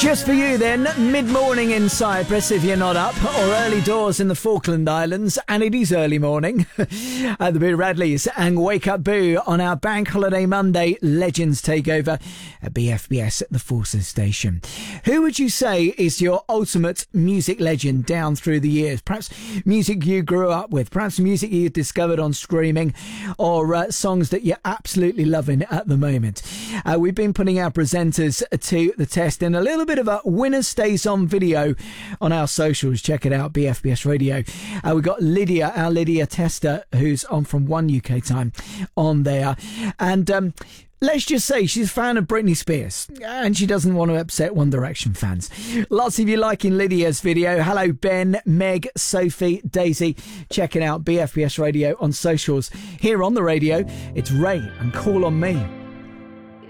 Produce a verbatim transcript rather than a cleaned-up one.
Just for you then, mid-morning in Cyprus if you're not up, or early doors in the Falkland Islands, and it is early morning at the Boo Radleys and Wake Up Boo on our Bank Holiday Monday Legends Takeover at B F B S at the Forces Station. Who would you say is your ultimate music legend down through the years? Perhaps music you grew up with, perhaps music you discovered on streaming, or uh, songs that you're absolutely loving at the moment. Uh, we've been putting our presenters to the test in a little bit of a winner stays on video on our socials. Check it out, B F B S Radio. Uh, we've got Lydia, our Lydia Tester, who's on from one U K time on there. And um, let's just say she's a fan of Britney Spears and she doesn't want to upset One Direction fans. Lots of you liking Lydia's video. Hello, Ben, Meg, Sophie, Daisy. Checking out B F B S Radio on socials. Here on the radio, it's Ray and Call on Me.